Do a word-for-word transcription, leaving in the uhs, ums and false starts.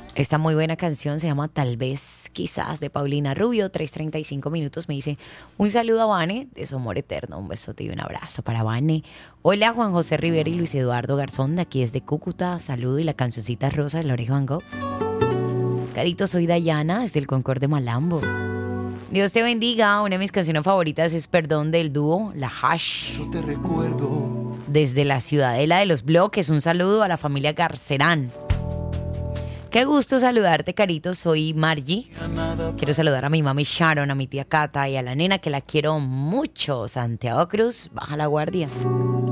Esta muy buena canción se llama Tal vez, quizás, de Paulina Rubio. Tres treinta y cinco minutos. Me dice un saludo a Vane de su amor eterno. Un besote y un abrazo para Vane. Hola, Juan José Rivera y Luis Eduardo Garzón, de aquí es de Cúcuta. Saludo y la cancioncita rosa de la oreja Van Gogh. Carito, soy Dayana, es del Concord de Malambo. Dios te bendiga. Una de mis canciones favoritas es Perdón, del dúo La Hash. Eso te recuerdo. Desde la Ciudadela de los Bloques, un saludo a la familia Garcerán. Qué gusto saludarte, Carito. Soy Margie. Quiero saludar a mi mami Sharon, a mi tía Cata y a la nena que la quiero mucho. Santiago Cruz, baja la guardia.